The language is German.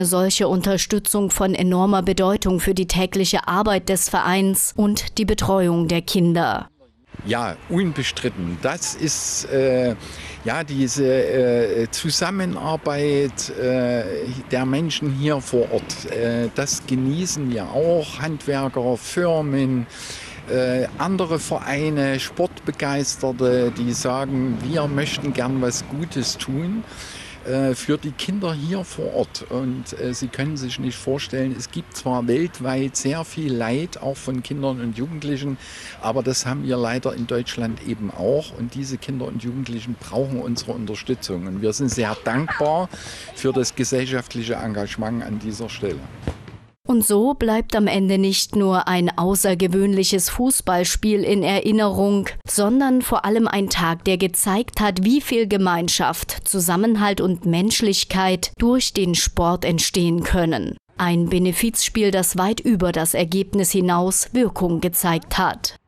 Solche Unterstützung von enormer Bedeutung für die tägliche Arbeit des Vereins und die Betreuung der Kinder. Ja, unbestritten. Das ist diese Zusammenarbeit der Menschen hier vor Ort. Das genießen wir auch, Handwerker, Firmen, andere Vereine, Sportbegeisterte, die sagen, wir möchten gern was Gutes tun für die Kinder hier vor Ort. Und Sie können sich nicht vorstellen, es gibt zwar weltweit sehr viel Leid, auch von Kindern und Jugendlichen, aber das haben wir leider in Deutschland eben auch. Und diese Kinder und Jugendlichen brauchen unsere Unterstützung. Und wir sind sehr dankbar für das gesellschaftliche Engagement an dieser Stelle. Und so bleibt am Ende nicht nur ein außergewöhnliches Fußballspiel in Erinnerung, sondern vor allem ein Tag, der gezeigt hat, wie viel Gemeinschaft, Zusammenhalt und Menschlichkeit durch den Sport entstehen können. Ein Benefizspiel, das weit über das Ergebnis hinaus Wirkung gezeigt hat.